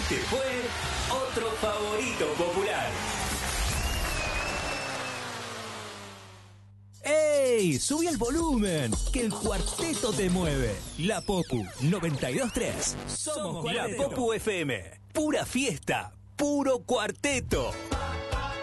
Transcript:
Este fue otro favorito popular. ¡Ey! ¡Subí el volumen! Que el cuarteto te mueve. La Popu 92.3. Somos la Popu FM. Pura fiesta, puro cuarteto.